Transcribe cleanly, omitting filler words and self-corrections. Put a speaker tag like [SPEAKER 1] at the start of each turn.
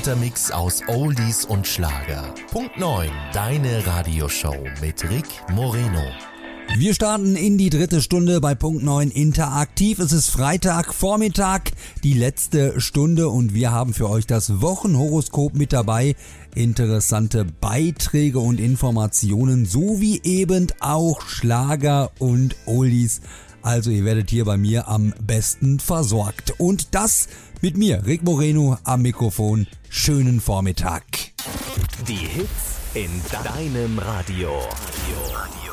[SPEAKER 1] bunter Mix aus Oldies und Schlager. Punkt 9, deine Radioshow mit Rick Moreno.
[SPEAKER 2] Wir starten in die dritte Stunde bei Punkt 9 interaktiv. Es ist Freitagvormittag, die letzte Stunde und wir haben für euch das Wochenhoroskop mit dabei. Interessante Beiträge und Informationen sowie eben auch Schlager und Oldies. Also ihr werdet hier bei mir am besten versorgt. Und das mit mir, Rick Moreno am Mikrofon. Schönen Vormittag.
[SPEAKER 1] Die Hits in deinem Radio.